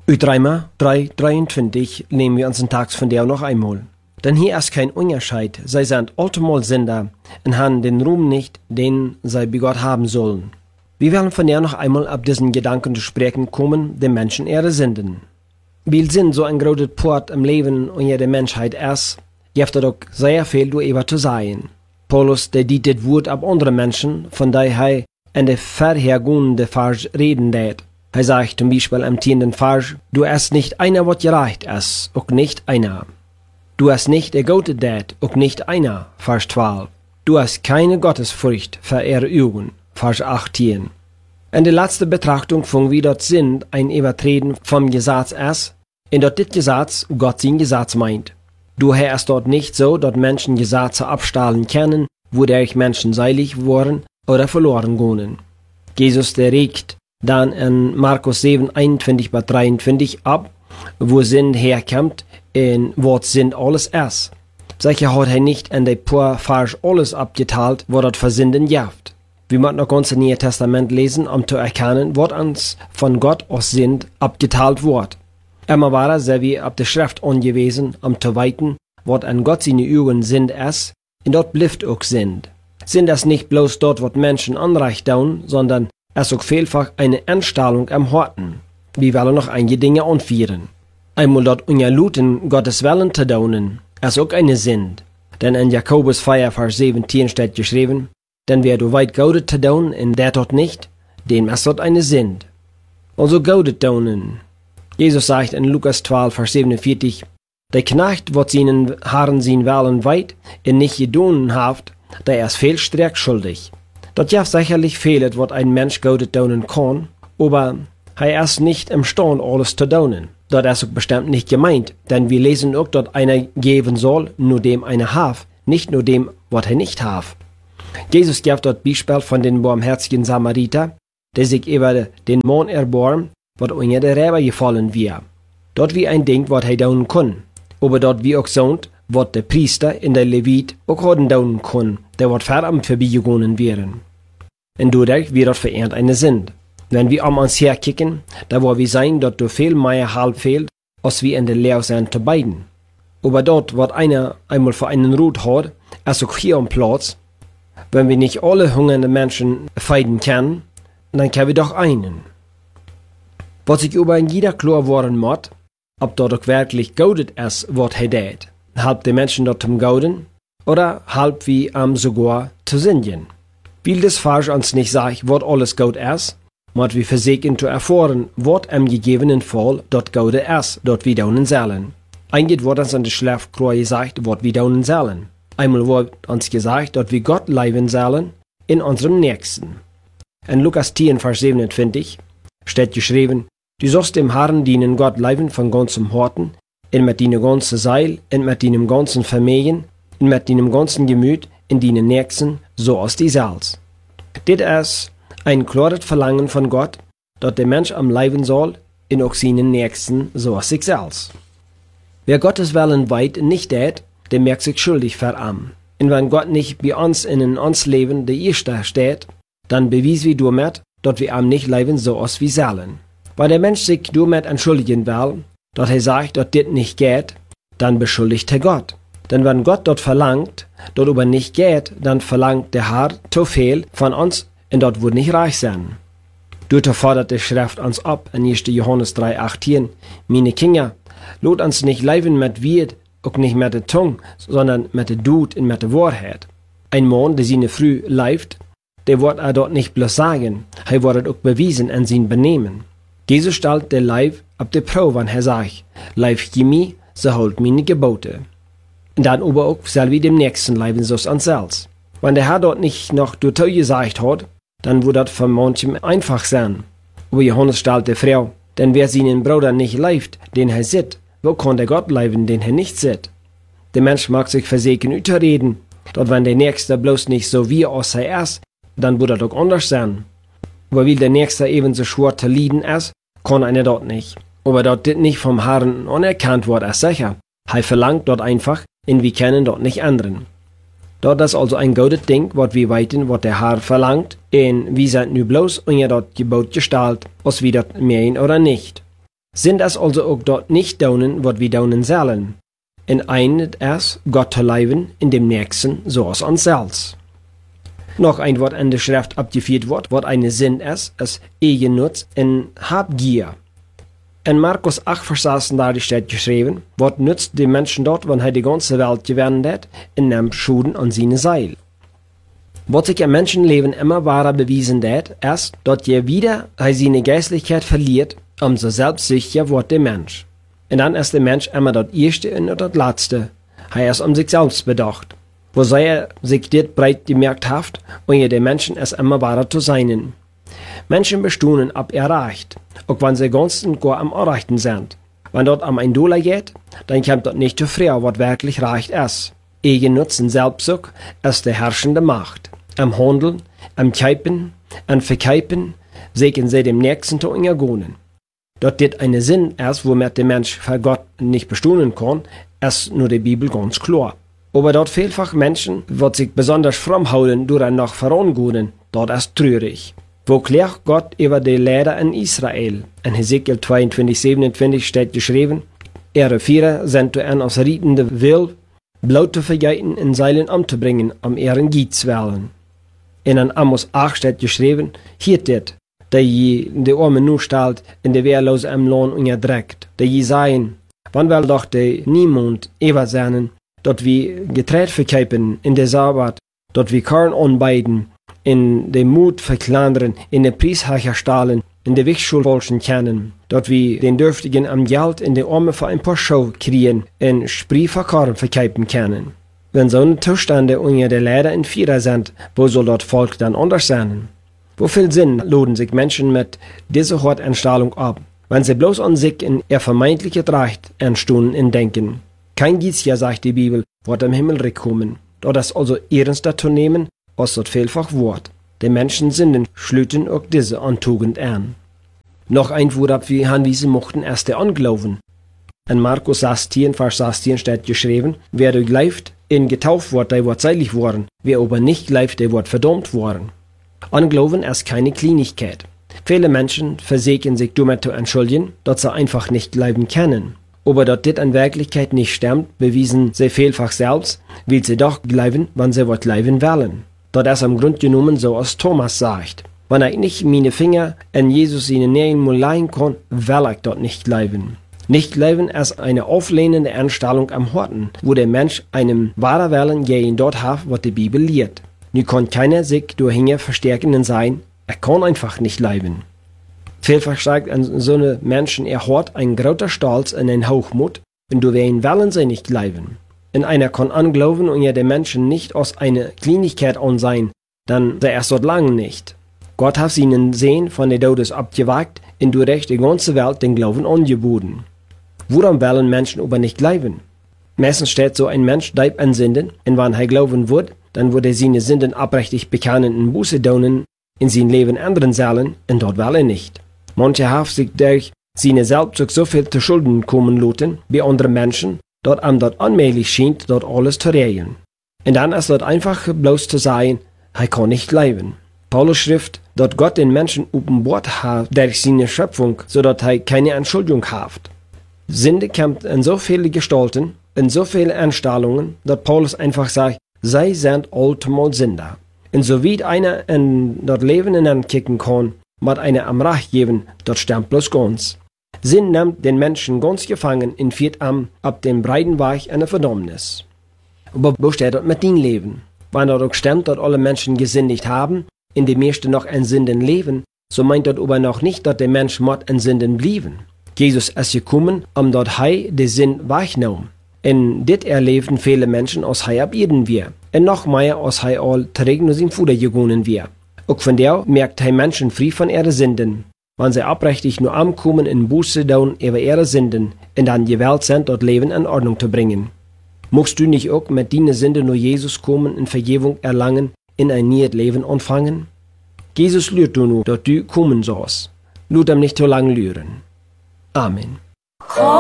Uit Römer 3:23 nehmen wir uns den Text von der noch einmal. Denn hier ist kein Unterschied, sie sind allemal Sünder und haben den Ruhm nicht, den sie bei Gott haben sollen. Wir werden von der noch einmal ab diesen Gedanken zu sprechen kommen, den Menschen ihre Sünden. Weil Sinn so ein großes Port im Leben und der Menschheit ist, gibt es doch sehr viel darüber zu sagen. Paulus, der dit das Wort ab andere Menschen, von der er in der vorhergehenden Vers reden lädt. Er sagt zum Beispiel im 10. Vers, du hast nicht einer, was gerecht ist, auch nicht einer. Du hast nicht der Gute dat, auch nicht einer, Vers 12. Du hast keine Gottesfurcht für ihre Augen, Vers 18. In der letzten Betrachtung von wie dort sind ein Übertreten vom Gesetz ist, in dort das Gesetz Gott sein Gesetz meint. Daher ist dort nicht so, dass Menschen Gesetze abstahlen können, wodurch Menschen seilig wurden oder verloren gehen. Jesus, der regt dann in Markus 7:21-23 ab, wo Sinn herkommt, in was Sinn alles ist. Sicher hat er nicht in der paar Vers alles abgeteilt, was dort für Sünden gibt. Wir müssen noch ganz im Neuen Testament lesen, um zu erkennen, was uns von Gott aus Sinn abgeteilt wird. Immer war er, sehr wie ab der Schrift angewiesen, um zu weiten, was an Gott seine Augen sind ist, und dort bleibt auch Sinn. Sind es nicht bloß dort, was Menschen Unrecht tun, sondern es auch vielfach eine Einstellung am Horten. Wir wollen noch einige Dinge anführen. Einmal dort ungeluten Gottes Willen zu tun, ist auch eine Sünde. Denn in Jakobus 4, Vers 17 steht geschrieben, denn wer du weit Gaudet zu tun, in der dort nicht, dem ist dort eine Sünde. Also Gaudet tun. Jesus sagt in Lukas 12, Vers 47, der Knecht, wat seinen Herren sein Willen weit, in nicht gedonen haft, der ist viel stark schuldig. Dort ja sicherlich fehlet, wat ein Mensch Gaudet tun kann, aber er ist nicht imstande, alles zu tun. Dort ist auch bestimmt nicht gemeint, denn wir lesen auch, dass einer geben soll, nur dem einer haf, nicht nur dem, was er nicht haf. Jesus gibt dort Beispiel von den barmherzigen Samariter, der sich über den Mann erbarmt, was unter der Räber gefallen wir. Dort wie ein Ding, was er tun kann. Aber dort wie auch sonst, was der Priester in der Levit auch haben tun kann, der wat verdammt vorbeigegangen wären. Und dadurch wird dort verehrt eine Sünde. Wenn wir uns herkicken, da wo wir sein, dort du viel mehr halb fehlt, als wir in der Lehre sind zu beiden. Aber dort, wo einer einmal für einen Rot hat, ist auch hier am Platz. Wenn wir nicht alle hungernde Menschen feiden können, dann können wir doch einen. Was sich über ein jeder klar worden muss, ob dort auch wirklich Gaudet ist, was er tät. Halb die Menschen dort zum Gauden, oder halb wie sogar zu singen. Weil das Vers uns nicht sagt, was alles Gaud ist, muss wir versuchen zu erfahren, was im gegebenen Fall dort Gaude ist, dort wir daunen sollen. Eigentlich wird uns an der Schlafkreuz gesagt, was wir daunen sollen. Einmal wird uns gesagt, dass wir Gott leiben sollen in unserem Nächsten. In Lukas 10, Vers 27 steht geschrieben, du sollst dem Herrn dienen Gott leiben von ganzem Herzen, und mit deinem ganzen Seil, und mit deinem ganzen Vermögen, und mit deinem ganzen Gemüt, in deinen Nächsten, so als die selbst. Das ist ein klares Verlangen von Gott, dass der Mensch am Leiben soll, in auch seinen Nächsten, so als sich selbst. Wer Gottes Willen weit nicht tät, der merkt sich schuldig verarm. Und wenn Gott nicht bei uns in uns Leben der Erste steht, dann bewies wir damit, dass wir am nicht leben so als wir sollen. Weil der Mensch sich damit entschuldigen will, dass er sagt, dass das nicht geht, dann beschuldigt er Gott. Denn wenn Gott dort verlangt, dort aber nicht geht, dann verlangt der Herr zu viel von uns, und dort wird nicht reich sein. Dort fordert die Schrift uns ab, in 1. Johannes 3,18, meine Kinder, lot uns nicht leben mit Wied, auch nicht mit der Zunge, sondern mit der Dut und mit der Wahrheit. Ein Mann, der seine Früh leift, der wird er dort nicht bloß sagen, er wird auch bewiesen in sein Benehmen. Jesus stellt der Leib ab der Probe, wenn er sagt, Leib je so holt meine Gebote. Und dann aber auch soll wir dem Nächsten leiben, so uns selbst. Wenn der Herr dort nicht noch dazu gesagt hat, dann wird das für manchem einfach sein. Aber Johannes stellt der Frau, denn wer seinen Bruder nicht leibt, den er sieht, wo kann der Gott leiben, den er nicht sieht? Der Mensch mag sich versägen überreden, dass wenn der Nächste bloß nicht so wie als er ist, dann wird er doch anders sein. Aber weil der Nächste ebenso schwer zu leiden ist, kann einer dort nicht. Aber dort dit nicht vom Herrn anerkannt wird, ist sicher. Er verlangt dort einfach, und wir können dort nicht ändern. Dort ist also ein gutes Ding, was wir weiten, was der Herr verlangt, und wir sind nu bloß unter dort Gebot gestellt, ob wir dort meinen oder nicht. Sind es also auch dort nicht daunen, wat wir daunen sollen. In einem es Gott zu leben, in dem nächsten so als uns selbst. Noch ein Wort in der Schrift abgeführt wird, wat eine Sinn ist Eigennutz und Habgier. In Markus 8, Vers 36 steht geschrieben, wat nützt den Menschen dort, wenn die ganze Welt gewinnen hat, und nimmt Schuden an seine Seil. Was sich im Menschenleben immer wahrer bewiesen hat, ist, dass je wieder seine Geistlichkeit verliert, umso selbstsicher wird der Mensch. Und dann ist der Mensch immer das Erste und das Letzte. Er ist sich selbst bedacht. Wo er sich dit breit gemerkt hat, und je der Menschen es immer wahrer zu sein. Menschen bestaunen ab erreicht, auch wenn sie ganz und gar am Erreichten sind. Wenn dort am ein Dollar geht, dann kommt dort nicht zu früh, was wirklich reicht ist. Eigennutz und Selbstsucht ist die herrschende Macht. Am Handeln, am Kaufen, am Verkaufen, sägen sie dem Nächsten zu untergehen. Dort dit eine Sinn ist, womit der Mensch für Gott nicht bestaunen kann, ist nur die Bibel ganz klar. Aber dort vielfach Menschen, die sich besonders fromm halten, durch ein noch vorangehen, dort ist traurig. Wo klärt Gott über die Lehrer in Israel? In Hesekiel 22, 27 steht geschrieben, ihre Vierer sind zu ein aus rietende Will, bloot zu vergeiten in Seilen umzubringen, ihren Giet willen. In Amos 8 steht geschrieben, hier dit, der je de Arme nu stalt in de Wehrlose am Lohn unterdreckt, der je sagen, wann will doch de niemand ever sein, dort wie Getreide verkaufen in der Sabbat, dort wie Korn anbeiden, in de Mut verkleinern, in de Prieshacher stahlen, in de Wegschulwolschen kennen, dort wie den Dürftigen am Geld in de Arme für ein paar Schau kriegen, in Spree für Korn verkaufen können. Wenn so eine Zustände unter der Lehrer in Vierer sind, wo soll dort Volk dann anders sein? Wo viel Sinn laden sich Menschen mit dieser Hortanstellung ab, wenn sie bloß an sich in ihr vermeintliches Recht entstunden in denken? Kein Giesja, sagt die Bibel, wird am Himmel rekommen. Dort ist also ernster zu nehmen, als dort vielfach Wort. Die Menschen sinnen schlüten auch diese Antugend an. Noch ein Wort, wir anwiesen mochten erst der Anglauben. In Markus 16, Vers 16 steht geschrieben, wer gleift, in getauft wird, der wird seilig worden, wer aber nicht gleift, der wird verdammt worden. Anglauben ist keine Kleinigkeit. Viele Menschen versägen sich damit zu entschuldigen, dass sie einfach nicht glauben können. Aber dass das in Wirklichkeit nicht stimmt, bewiesen sie vielfach selbst, weil sie doch glauben, wenn sie was glauben wollen. Das ist im Grunde genommen so, als Thomas sagt. Wenn ich nicht meine Finger in Jesus in den Nähen leihen kann, will ich dort nicht glauben. Nicht glauben ist eine auflehnende Einstellung am Horten, wo der Mensch einem wahren Willen gegen dort hat, was die Bibel lehrt. Nu kann keiner sich durch Hinge verstärkenden sein, er kann einfach nicht leben. Vielfach steigt an so eine Menschen hat ein großer Stolz und ein Hochmut, und durch wen wollen sie nicht leben. Und einer kann anglauben und ja der Menschen nicht aus einer Kleinigkeit an sein, dann sei erst dort lang nicht. Gott hat ihnen Sehen von der Todes abgewagt und durch die ganze Welt den Glauben angeboten. Woran wollen Menschen aber nicht glauben? Meistens steht so ein Mensch deib an Sünden, und wenn er glauben wird, dann würde er seine Sünden abrechtig bekennen und Buße tun, in sein Leben ändern sollen, und dort will er nicht. Manche haben sich durch seine Selbstsucht so viel zu Schulden kommen lassen, wie andere Menschen, dort am dort unmöglich scheint, dort alles zu regeln. Und dann ist dort einfach bloß zu sagen, er kann nicht leben. Paulus schrift, dass Gott den Menschen offenbart hat durch seine Schöpfung, so dass er keine Entschuldigung hat. Sünde kommt in so viele Gestalten, in so viele Einstellungen, dass Paulus einfach sagt, sie sind allemal Sünder. Und so wie einer in das Leben hineinkicken kann, mit einer am Recht geben, dort stimmt bloß ganz. Sinn nimmt den Menschen ganz gefangen und führt ab dem breiten Weg in der Verdammnis. Aber wo steht dort mit dem Leben? Wenn dort auch stimmt, dass alle Menschen gesündigt haben, in dem meisten noch in Sünden leben, so meint dort aber noch nicht, dass der Mensch mod in Sünden blieben. Jesus ist gekommen, dort hei den Sinn wegnehmen. In dit erleben viele Menschen aus hei abirden wir. Und noch mehr aus hei all trägt nur sein Fuder gegangen wir. Auch von der merkt hei Menschen frei von ihren Sünden. Wenn sie abrechtig nur ankommen in Buße tun über ihre Sünden und dann gewählt sind, dort Leben in Ordnung zu bringen. Musst du nicht auch mit deinen Sünden nur Jesus kommen und Vergebung erlangen, in ein neues Leben anfangen? Jesus lürt du nur, dass du kommen sollst. Lüt ihm nicht so lange lüren. Amen.